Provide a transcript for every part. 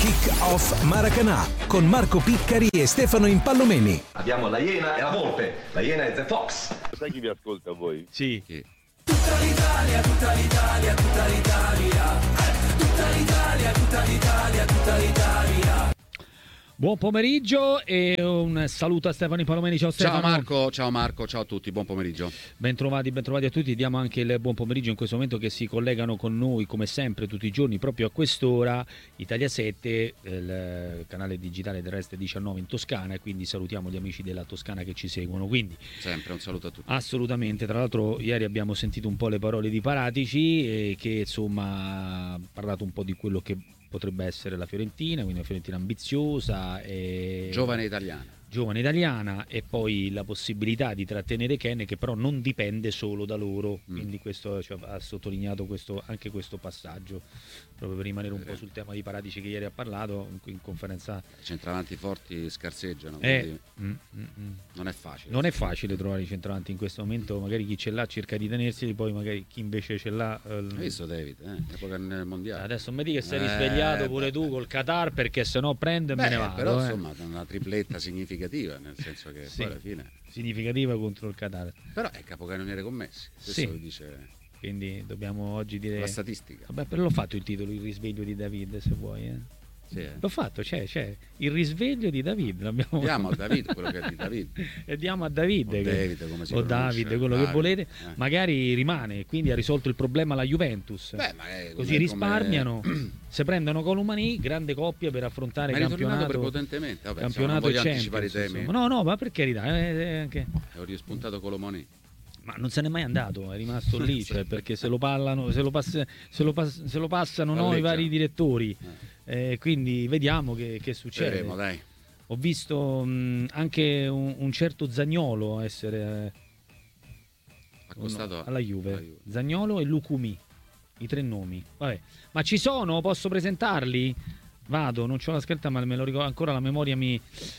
Kick Off Maracanã con Marco Piccari e Stefano Impallomeni. Abbiamo la Iena e la Volpe. La Iena è The Fox. Sai chi vi ascolta a voi? Sì. Tutta l'Italia, tutta l'Italia, tutta l'Italia. Tutta l'Italia, tutta l'Italia, tutta l'Italia. Buon pomeriggio e un saluto a Stefano Impallomeni. Ciao Stefano. Ciao Marco, ciao a tutti, buon pomeriggio. Bentrovati a tutti. Diamo anche il buon pomeriggio in questo momento che si collegano con noi come sempre tutti i giorni proprio a quest'ora Italia 7, il canale digitale terrestre 19 in Toscana, e quindi salutiamo gli amici della Toscana che ci seguono. Quindi sempre un saluto a tutti. Assolutamente. Tra l'altro ieri abbiamo sentito un po' le parole di Paratici che insomma ha parlato un po' di quello che potrebbe essere la Fiorentina, quindi una Fiorentina ambiziosa e giovane italiana, e poi la possibilità di trattenere Ken, che però non dipende solo da loro, quindi questo, cioè, ha sottolineato anche questo passaggio, proprio per rimanere un po' sul tema di Paratici che ieri ha parlato in conferenza. Centravanti forti scarseggiano, quindi non è facile trovare i centravanti in questo momento. Magari chi ce l'ha cerca di tenerseli, poi magari chi invece ce l'ha hai visto David, epoca nel mondiale. Adesso mi dici che sei risvegliato pure tu col Qatar, perché sennò prendo e me ne vado, però insomma una tripletta significativa, nel senso che sì, poi alla fine significativa contro il Qatar, però è capocannoniere commessi, questo lo dice, quindi dobbiamo oggi dire la statistica. Vabbè, però l'ho fatto il titolo, il risveglio di David, se vuoi Sì, l'ho fatto, c'è il risveglio di David, diamo a David quello che è di David e diamo a David come si o David, quello che volete, magari rimane, quindi ha risolto il problema la Juventus. Così risparmiano, se prendono Colomani, grande coppia per affrontare il campionato prepotentemente. Vabbè, campionato non anticipare i temi. No, ma per carità, anche ho rispuntato Colomani, ma non se n'è mai andato, è rimasto lì, cioè, perché se lo passano i vari direttori, quindi vediamo che succede. Vedremo, dai. Ho visto anche un certo Zaniolo essere accostato alla Juve. Zaniolo e Lukumi, i tre nomi. Vabbè. Ma ci sono? Posso presentarli? Vado, non c'ho la scritta, ma me lo ricordo ancora, la memoria mi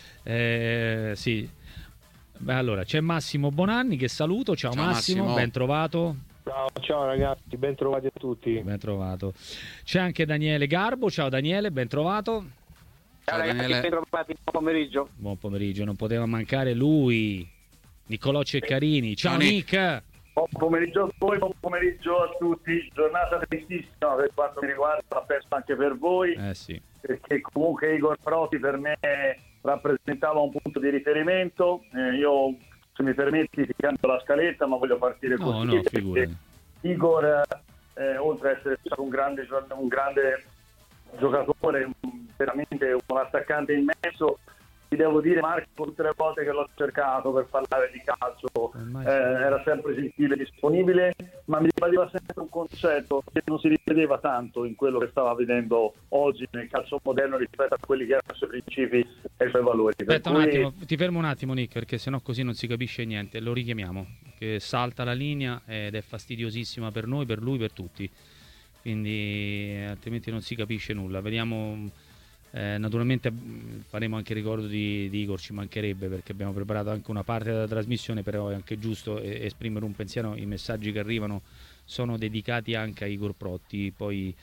sì. Beh, allora c'è Massimo Bonanni che saluto. Ciao Massimo, ben trovato. Ciao ragazzi, ben trovati a tutti. Ben trovato. C'è anche Daniele Garbo. Ciao Daniele, ben trovato. Ciao ragazzi, Daniele. ben trovati, buon pomeriggio. Buon pomeriggio, non poteva mancare lui, Niccolò Ceccarini. Ciao Nick. Buon pomeriggio a voi, buon pomeriggio a tutti. Giornata tristissima per quanto mi riguarda, l'ha perso anche per voi. Sì. Perché comunque Igor Proti per me rappresentava un punto di riferimento. Io, se mi permetti, ti cambio la scaletta, ma voglio partire così. No, figurati. Igor, oltre ad essere stato un grande giocatore, veramente un attaccante immenso, ti devo dire, Marco, tutte le volte che l'ho cercato per parlare di calcio era sempre gentile, disponibile, ma mi ribadiva sempre un concetto che non si rivedeva tanto in quello che stava vedendo oggi nel calcio moderno rispetto a quelli che erano i suoi principi e i suoi valori. Aspetta un attimo, ti fermo un attimo Nick, perché sennò così non si capisce niente. Lo richiamiamo, che salta la linea ed è fastidiosissima per noi, per lui, per tutti, quindi altrimenti non si capisce nulla. Vediamo. Naturalmente faremo anche ricordo di Igor, ci mancherebbe, perché abbiamo preparato anche una parte della trasmissione, però è anche giusto esprimere un pensiero. I messaggi che arrivano sono dedicati anche a Igor Protti. Poi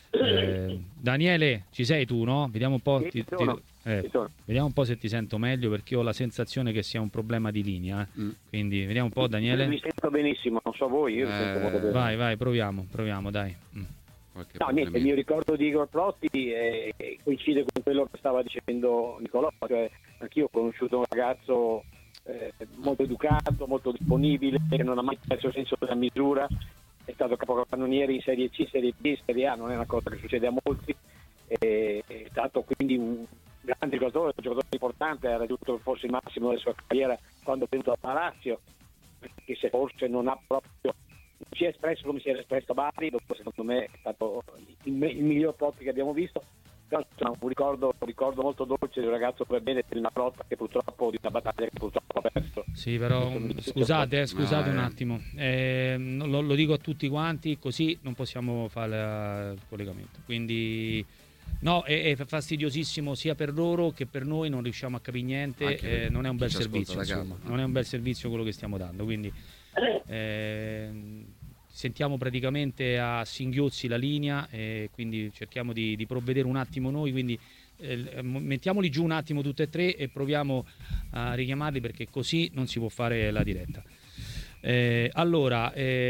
Daniele, ci sei tu, no? Vediamo un po', vediamo un po' se ti sento meglio, perché ho la sensazione che sia un problema di linea, quindi vediamo un po', Daniele. Mi sento benissimo, non so voi, io mi sento molto bene. Vai, proviamo, dai. No, niente, il mio ricordo di Igor Protti coincide con quello che stava dicendo Niccolò, cioè anch'io ho conosciuto un ragazzo molto educato, molto disponibile, che non ha mai perso il senso della misura, è stato capocannoniere in Serie C, Serie B, Serie A, non è una cosa che succede a molti, è stato quindi un grande giocatore, un giocatore importante, ha raggiunto forse il massimo della sua carriera quando è venuto a Lazio, che se forse non ha proprio si è espresso come si era espresso a Bari, dopo secondo me è stato il miglior Protti che abbiamo visto. Però insomma, un ricordo molto dolce di un ragazzo per bene, di una lotta che purtroppo, di una battaglia che purtroppo ha perso. Sì, però scusate un attimo, lo dico a tutti quanti, così non possiamo fare il collegamento, quindi no, è fastidiosissimo sia per loro che per noi, non riusciamo a capire niente, non è un bel servizio, insomma, non è un bel servizio quello che stiamo dando, quindi sentiamo praticamente a singhiozzi la linea, e quindi cerchiamo di provvedere un attimo noi, quindi mettiamoli giù un attimo tutte e tre e proviamo a richiamarli, perché così non si può fare la diretta. Allora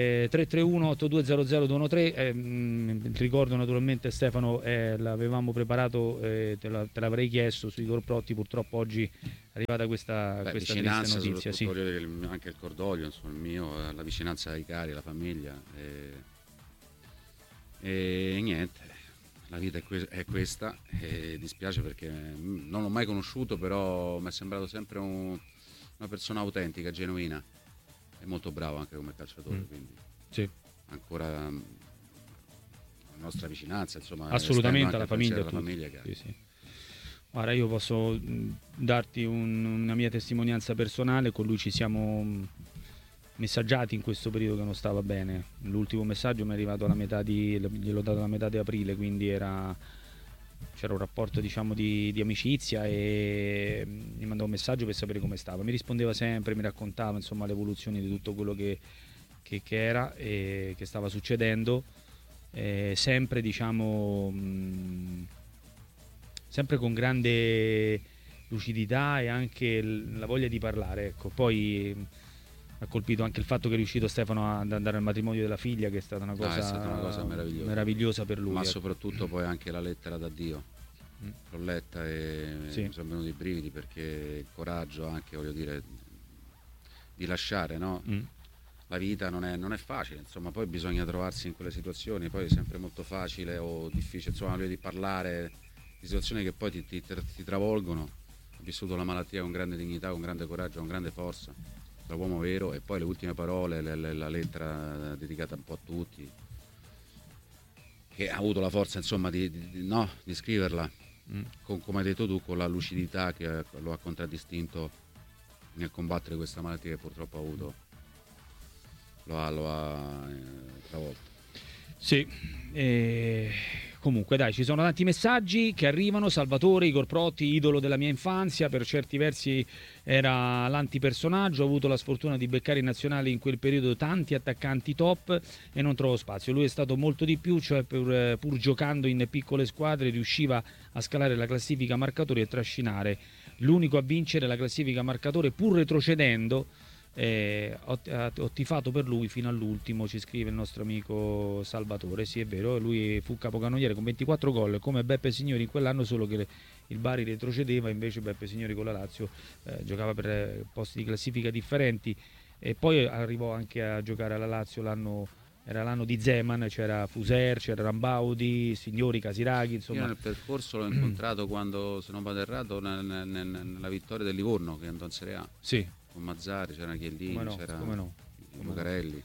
331-8200-213, ricordo naturalmente, Stefano, l'avevamo preparato, te l'avrei chiesto su Igor Protti, purtroppo oggi è arrivata questa triste notizia. Sì. Anche il cordoglio, insomma, il mio, la vicinanza ai cari, alla famiglia, e niente, la vita è questa, e dispiace perché non l'ho mai conosciuto, però mi è sembrato sempre una persona autentica, genuina. È molto bravo anche come calciatore, quindi sì, ancora la nostra vicinanza, insomma, assolutamente alla famiglia, famiglia che sì. Guarda, io posso darti una mia testimonianza personale. Con lui ci siamo messaggiati in questo periodo che non stava bene. L'ultimo messaggio mi è arrivato gliel'ho dato alla metà di aprile, quindi c'era un rapporto, diciamo, di amicizia, e mi mandava un messaggio per sapere come stava. Mi rispondeva sempre, mi raccontava, insomma, l'evoluzione di tutto quello che era e che stava succedendo, sempre, diciamo, sempre con grande lucidità e anche la voglia di parlare, ecco. Poi ha colpito anche il fatto che è riuscito Stefano ad andare al matrimonio della figlia, che è stata una cosa meravigliosa per lui. Ma soprattutto poi anche la lettera d'addio. L'ho letta e sì, mi sono venuti i brividi, perché il coraggio anche, voglio dire, di lasciare, no? La vita non è facile, insomma, poi bisogna trovarsi in quelle situazioni, poi è sempre molto facile o difficile, insomma, di parlare di situazioni che poi ti travolgono. Ho vissuto la malattia con grande dignità, con grande coraggio, con grande forza, da uomo vero, e poi le ultime parole, la lettera dedicata un po' a tutti, che ha avuto la forza, insomma, di scriverla, come hai detto tu, con la lucidità che lo ha contraddistinto nel combattere questa malattia che purtroppo ha avuto, lo ha travolto. Sì, comunque dai, ci sono tanti messaggi che arrivano. Salvatore, Igor Protti, idolo della mia infanzia, per certi versi era l'antipersonaggio, ho avuto la sfortuna di beccare in nazionale in quel periodo tanti attaccanti top e non trovo spazio. Lui è stato molto di più, cioè pur giocando in piccole squadre riusciva a scalare la classifica marcatori e trascinare, l'unico a vincere la classifica marcatore pur retrocedendo. Ho tifato per lui fino all'ultimo, ci scrive il nostro amico Salvatore. Sì, è vero, lui fu capocannoniere con 24 gol come Beppe Signori in quell'anno, solo che il Bari retrocedeva, invece Beppe Signori con la Lazio giocava per posti di classifica differenti, e poi arrivò anche a giocare alla Lazio era l'anno di Zeman, c'era Fuser, c'era Rambaudi, Signori, Casiraghi, insomma. Io nel percorso l'ho incontrato quando, se non vado errato, nella vittoria del Livorno, che andò in Serie A. Sì. Con Mazzari, c'era Chiellini, c'era Lucarelli.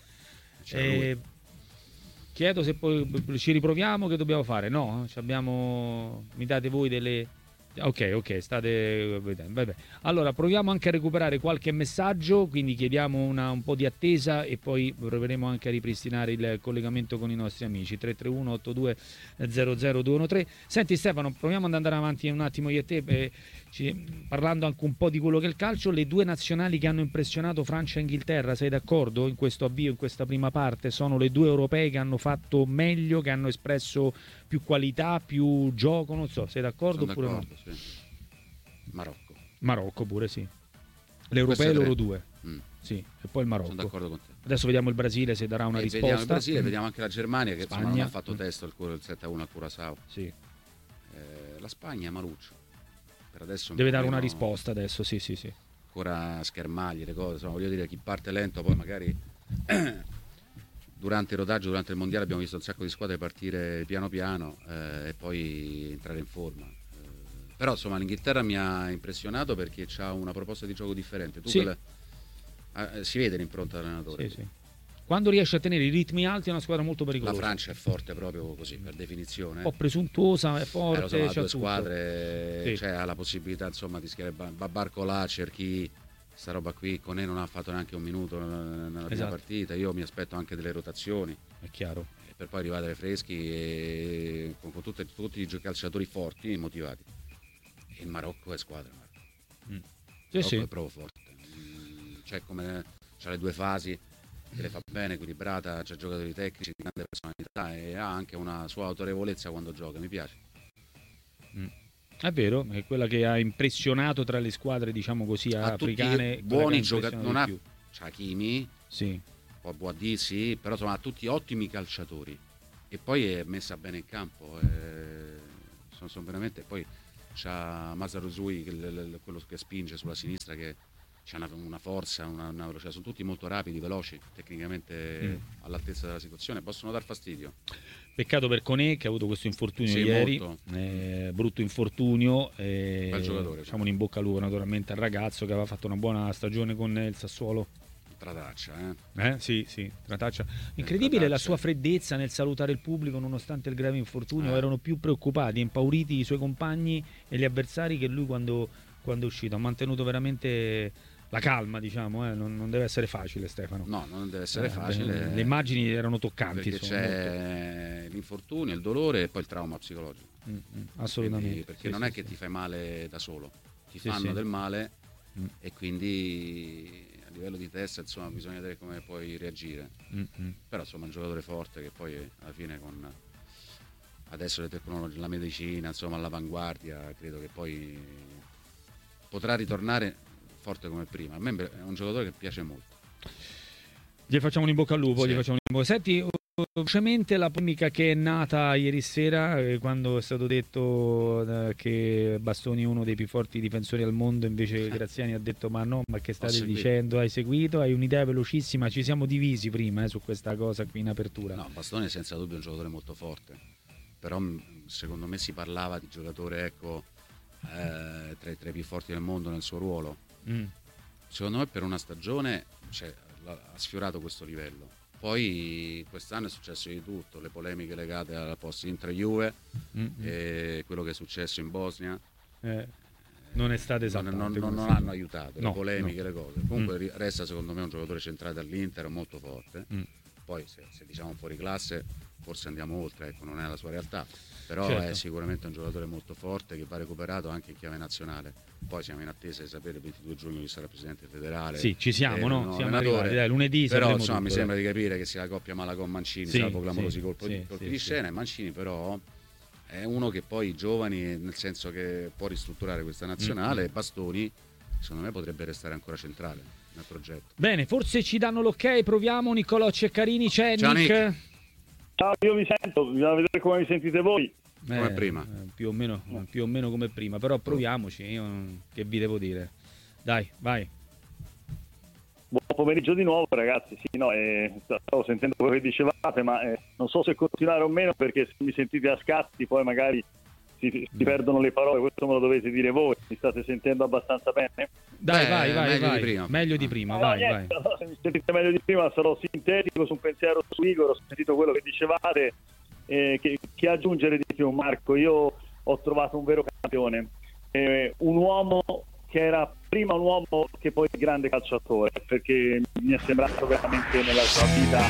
Chiedo se poi ci riproviamo, che dobbiamo fare? No? Mi date voi delle... Ok, state... Vabbè. Allora proviamo anche a recuperare qualche messaggio, quindi chiediamo un po' di attesa e poi proveremo anche a ripristinare il collegamento con i nostri amici. 331-8200-213. Senti Stefano, proviamo ad andare avanti un attimo io e te, parlando anche un po' di quello che è il calcio. Le due nazionali che hanno impressionato Francia e Inghilterra, sei d'accordo in questo avvio, in questa prima parte? Sono le due europee che hanno fatto meglio, che hanno espresso più qualità, più gioco, non so, sei d'accordo oppure no? Sì. Marocco pure, sì. Le europee loro due. Sì, e poi il Marocco. Sono d'accordo con te. Adesso vediamo il Brasile se darà una risposta. Vediamo il Brasile, vediamo anche la Germania che insomma, non ha fatto testo il 7-1 al Curaçao. Sì. La Spagna, Maruccio. Per adesso deve dare una risposta adesso, sì. Ancora schermagli le cose, insomma, voglio dire, chi parte lento poi magari durante il rodaggio, durante il mondiale abbiamo visto un sacco di squadre partire piano piano e poi entrare in forma. Però insomma l'Inghilterra mi ha impressionato perché ha una proposta di gioco differente. Si vede l'impronta dell'allenatore. Sì. Quando riesce a tenere i ritmi alti è una squadra molto pericolosa. La Francia è forte proprio così, per definizione. Un po' presuntuosa, è forte. Insomma, ha due squadre, ha la possibilità insomma di schierare Barcolà, Cerchi, sta roba qui. Conè non ha fatto neanche un minuto nella prima partita. Io mi aspetto anche delle rotazioni. È chiaro. Per poi arrivare freschi e con tutti i calciatori forti e motivati. E il Marocco è squadra. Marocco è proprio forte. C'è le due fasi. che le fa bene, equilibrata, c'ha giocatori tecnici di grande personalità e ha anche una sua autorevolezza quando gioca, mi piace. È vero, è quella che ha impressionato tra le squadre, diciamo così, africane. Buoni giocatori, non ha Hakimi, sì. Può dirsi, però insomma ha tutti ottimi calciatori e poi è messa bene in campo. Sono veramente, poi c'ha Masaru Zui, quello che spinge sulla sinistra, che c'ha una forza, una velocità, sono tutti molto rapidi, veloci, tecnicamente all'altezza della situazione, possono dar fastidio. Peccato per Koné che ha avuto questo infortunio ieri, brutto infortunio. Bel giocatore. Facciamo un in bocca al lupo naturalmente al ragazzo che aveva fatto una buona stagione con il Sassuolo. Trataccia, Sì, Trataccia. Incredibile la sua freddezza nel salutare il pubblico nonostante il grave infortunio. Erano più preoccupati, impauriti i suoi compagni e gli avversari che lui quando è uscito. Ha mantenuto veramente la calma, diciamo, non deve essere facile, Stefano. No, non deve essere facile. Le immagini erano toccanti. Perché c'è l'infortunio, il dolore e poi il trauma psicologico. Assolutamente. Quindi, perché non è che ti fai male da solo, ti fanno del male e quindi a livello di testa insomma bisogna vedere come puoi reagire. Però insomma è un giocatore forte che poi alla fine con adesso le tecnologie, la medicina, insomma all'avanguardia, credo che poi potrà ritornare forte come prima. A me è un giocatore che piace molto. Gli facciamo un in bocca al lupo, Senti, velocemente la polemica che è nata ieri sera quando è stato detto che Bastoni è uno dei più forti difensori al mondo, invece Graziani ha detto ma che state dicendo, hai seguito, hai un'idea velocissima, ci siamo divisi prima su questa cosa qui in apertura. No, Bastoni è senza dubbio un giocatore molto forte, però secondo me si parlava di giocatore tra i più forti del mondo nel suo ruolo. Secondo me per una stagione ha sfiorato questo livello. Poi quest'anno è successo di tutto, le polemiche legate alla post Inter-Juve e quello che è successo in Bosnia non è stato esattamente non hanno aiutato, le polemiche, le cose. Comunque resta secondo me un giocatore centrale all'Inter molto forte. Poi se diciamo fuori classe forse andiamo oltre, non è la sua realtà, però è sicuramente un giocatore molto forte che va recuperato anche in chiave nazionale. Poi siamo in attesa di sapere il 22 giugno chi sarà il presidente federale. Sì, ci siamo, no? Siamo arrivati, dai, lunedì. Però insomma mi sembra di capire che sia la coppia Malagom-Mancini, salvo clamorosi colpi di scena. E Mancini però è uno che poi giovani, nel senso che può ristrutturare questa nazionale, e Bastoni secondo me potrebbe restare ancora centrale nel progetto. Bene, forse ci danno l'ok, proviamo. Nicolò Ceccarini, c'è Nick? Ciao, io vi sento, bisogna vedere come vi sentite voi. Come prima. Più o meno come prima, però proviamoci, che vi devo dire. Dai, vai. Buon pomeriggio di nuovo ragazzi, stavo sentendo quello che dicevate, ma non so se continuare o meno, perché se mi sentite a scatti poi magari si perdono le parole, questo me lo dovete dire voi, mi state sentendo abbastanza bene? Dai, vai. Meglio di prima, vai. Se mi sentite meglio di prima sarò sintetico su un pensiero su Igor, ho sentito quello che dicevate, che aggiungere di più. Marco, io ho trovato un vero campione, un uomo che era prima un uomo che poi grande calciatore, perché mi è sembrato veramente nella sua vita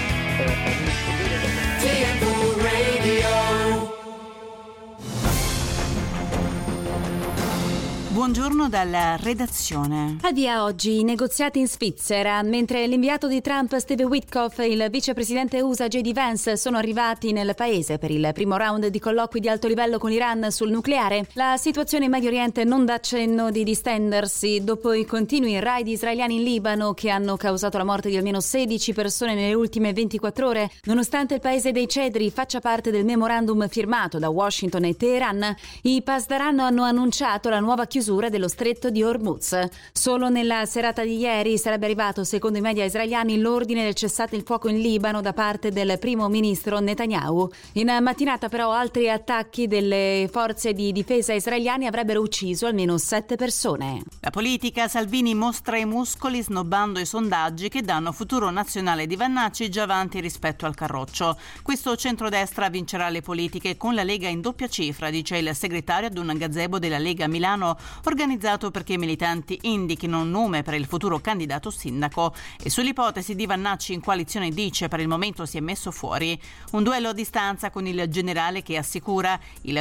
Buongiorno dalla redazione. Avvia oggi i negoziati in Svizzera, mentre l'inviato di Trump Steve Witkoff e il vicepresidente USA J.D. Vance sono arrivati nel paese per il primo round di colloqui di alto livello con l'Iran sul nucleare. La situazione in Medio Oriente non dà cenno di distendersi dopo i continui raid israeliani in Libano che hanno causato la morte di almeno 16 persone nelle ultime 24 ore. Nonostante il paese dei cedri faccia parte del memorandum firmato da Washington e Teheran, i Pasdaran hanno annunciato la nuova chiusura dello stretto di Hormuz. Solo nella serata di ieri sarebbe arrivato, secondo i media israeliani, l'ordine del cessate il fuoco in Libano da parte del primo ministro Netanyahu. In mattinata però altri attacchi delle forze di difesa israeliane avrebbero ucciso almeno 7 persone. La politica, Salvini mostra i muscoli snobbando i sondaggi che danno Futuro Nazionale di Vannacci già avanti rispetto al Carroccio. Questo centrodestra vincerà le politiche con la Lega in doppia cifra, dice il segretario ad un gazebo della Lega a Milano organizzato perché i militanti indichino un nome per il futuro candidato sindaco, e sull'ipotesi di Vannacci in coalizione dice per il momento si è messo fuori. Un duello a distanza con il generale che assicura il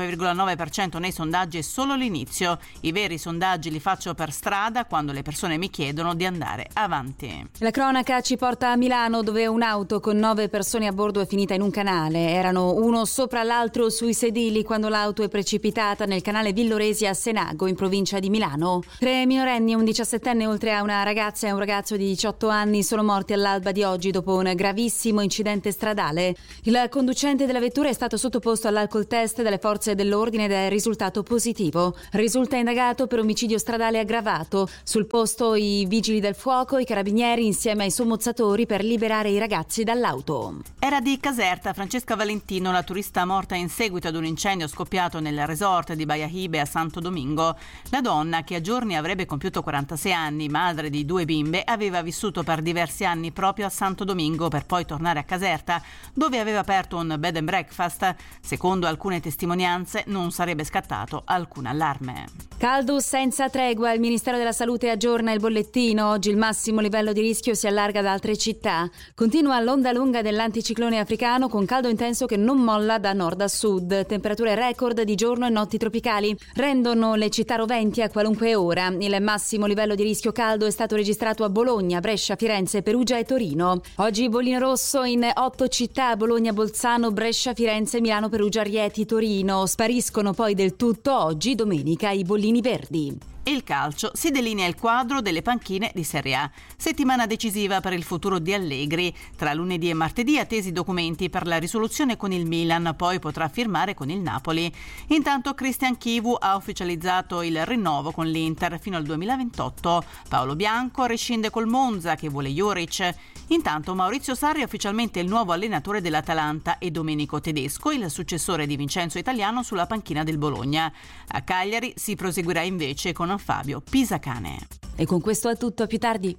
5,9% nei sondaggi è solo l'inizio. I veri sondaggi li faccio per strada quando le persone mi chiedono di andare avanti. La cronaca ci porta a Milano, dove un'auto con 9 persone a bordo è finita in un canale. Erano uno sopra l'altro sui sedili quando l'auto è precipitata nel canale Villoresi a Senago, in provincia di Milano. 3 minorenni e un 17enne, oltre a una ragazza e un ragazzo di 18 anni, sono morti all'alba di oggi dopo un gravissimo incidente stradale. Il conducente della vettura è stato sottoposto all'alcol test dalle forze dell'ordine ed è risultato positivo. Risulta indagato per omicidio stradale aggravato. Sul posto i vigili del fuoco, i carabinieri insieme ai sommozzatori per liberare i ragazzi dall'auto. Era di Caserta Francesca Valentino, la turista morta in seguito ad un incendio scoppiato nel resort di Baia Hibe a Santo Domingo. La donna, che a giorni avrebbe compiuto 46 anni, madre di 2 bimbe, aveva vissuto per diversi anni proprio a Santo Domingo per poi tornare a Caserta, dove aveva aperto un bed and breakfast. Secondo alcune testimonianze non sarebbe scattato alcun allarme. Caldo senza tregua, il Ministero della Salute aggiorna il bollettino. Oggi il massimo livello di rischio si allarga ad altre città. Continua l'onda lunga dell'anticiclone africano con caldo intenso che non molla da nord a sud. Temperature record di giorno e notti tropicali rendono le città roventi a qualunque ora. Il massimo livello di rischio caldo è stato registrato a Bologna, Brescia, Firenze, Perugia e Torino. Oggi bollino rosso in 8 città: Bologna, Bolzano, Brescia, Firenze, Milano, Perugia, Rieti, Torino. Spariscono poi del tutto oggi, domenica, i bollini verdi. Il calcio si delinea il quadro delle panchine di Serie A. Settimana decisiva per il futuro di Allegri. Tra lunedì e martedì attesi documenti per la risoluzione con il Milan, poi potrà firmare con il Napoli. Intanto Christian Chivu ha ufficializzato il rinnovo con l'Inter fino al 2028. Paolo Bianco rescinde col Monza, che vuole Juric. Intanto Maurizio Sarri è ufficialmente il nuovo allenatore dell'Atalanta e Domenico Tedesco il successore di Vincenzo Italiano sulla panchina del Bologna. A Cagliari si proseguirà invece con Fabio Pisacane. E con questo è tutto, a più tardi.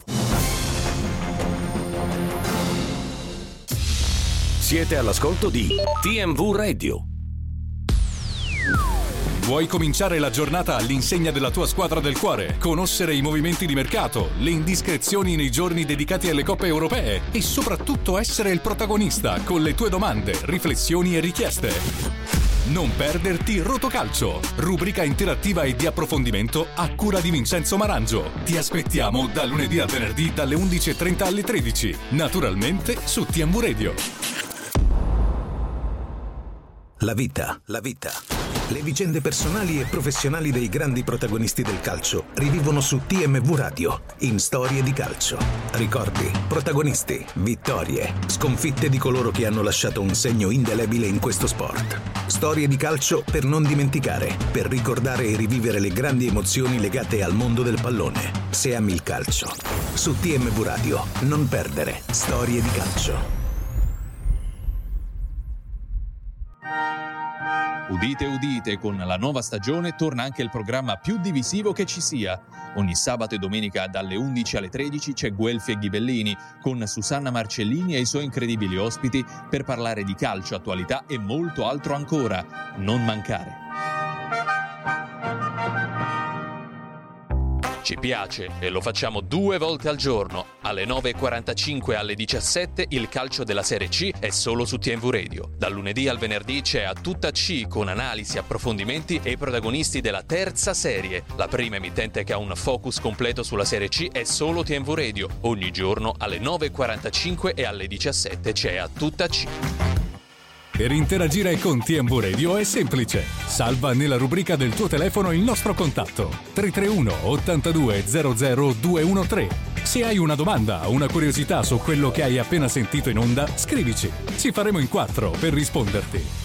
Siete all'ascolto di TMV Radio. Vuoi cominciare la giornata all'insegna della tua squadra del cuore? Conoscere i movimenti di mercato, le indiscrezioni nei giorni dedicati alle coppe europee e soprattutto essere il protagonista con le tue domande, riflessioni e richieste? Non perderti Rotocalcio, rubrica interattiva e di approfondimento a cura di Vincenzo Marangio. Ti aspettiamo da lunedì a venerdì dalle 11:30 alle 13, naturalmente su TMV Radio. La vita. Le vicende personali e professionali dei grandi protagonisti del calcio rivivono su TMV Radio in Storie di Calcio. Ricordi, protagonisti, vittorie, sconfitte di coloro che hanno lasciato un segno indelebile in questo sport. Storie di calcio per non dimenticare, per ricordare e rivivere le grandi emozioni legate al mondo del pallone. Se ami il calcio, su TMV Radio, non perdere Storie di Calcio. Udite, udite, con la nuova stagione torna anche il programma più divisivo che ci sia. Ogni sabato e domenica dalle 11 alle 13 c'è Guelfi e Ghibellini con Susanna Marcellini e i suoi incredibili ospiti per parlare di calcio, attualità e molto altro ancora. Non mancare. Ci piace e lo facciamo 2 volte al giorno. Alle 9.45 e alle 17 il calcio della Serie C è solo su TMV Radio. Dal lunedì al venerdì c'è A Tutta C con analisi, approfondimenti e i protagonisti della terza serie. La prima emittente che ha un focus completo sulla Serie C è solo TMV Radio. Ogni giorno alle 9.45 e alle 17 c'è A Tutta C. Per interagire con TMV Radio è semplice. Salva nella rubrica del tuo telefono il nostro contatto 331 82 00 213. Se hai una domanda o una curiosità su quello che hai appena sentito in onda, scrivici. Ci faremo in 4 per risponderti.